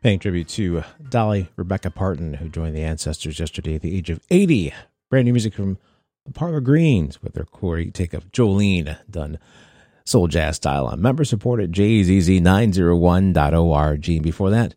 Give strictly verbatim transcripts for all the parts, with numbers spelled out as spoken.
Paying tribute to Dolly Rebecca Parton, who joined the Ancestors yesterday at the age of eighty. Brand new music from the Parlor Greens with their Corey take of Jolene, done soul jazz style on member support at J Z Z nine oh one dot org. Before that,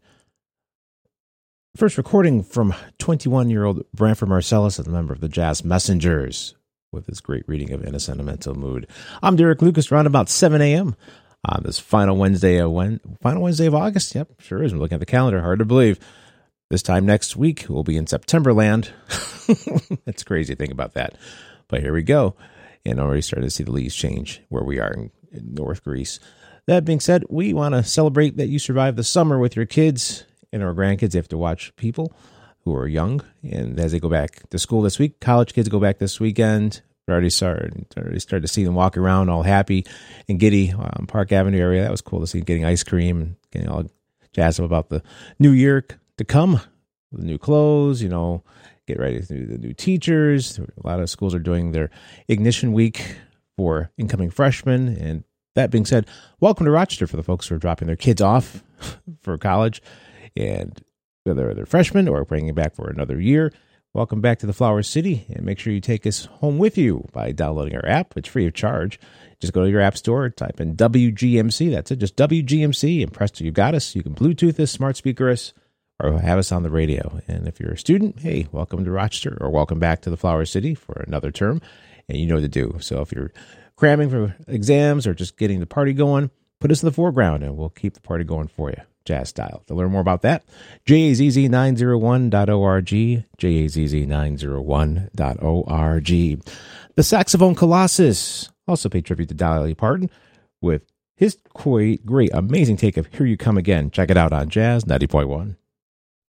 first recording from twenty-one-year-old Branford Marcellus, a member of the Jazz Messengers, with his great reading of In a Sentimental Mood. I'm Derek Lucas, around about seven a.m. on this final Wednesday of when, final Wednesday of August. Yep, sure is. I'm looking at the calendar. Hard to believe. This time next week, we'll be in September land. It's crazy to think about that. But here we go. And already starting to see the leaves change where we are in, in North Greece. That being said, we want to celebrate that you survived the summer with your kids and our grandkids. You have to watch people who are young. And as they go back to school this week, college kids go back this weekend. We already started, already started to see them walk around all happy and giddy on Park Avenue area. That was cool to see, getting ice cream and getting all jazzed up about the new year to come, the new clothes, you know, get ready to do the new teachers. A lot of schools are doing their ignition week for incoming freshmen. And that being said, welcome to Rochester for the folks who are dropping their kids off for college, and whether they're freshmen or bringing back for another year. Welcome back to the Flower City, and make sure you take us home with you by downloading our app. It's free of charge. Just go to your app store, type in W G M C. That's it, just W G M C, and presto, you've got us. You can Bluetooth us, smart speaker us, or have us on the radio. And if you're a student, hey, welcome to Rochester, or welcome back to the Flower City for another term, and you know what to do. So if you're cramming for exams or just getting the party going, put us in the foreground, and we'll keep the party going for you, jazz style. To learn more about that, J A Z Z nine oh one dot org, J A Z Z nine oh one dot org. The Saxophone Colossus also paid tribute to Dolly Parton with his great, great, amazing take of Here You Come Again. Check it out on Jazz ninety point one.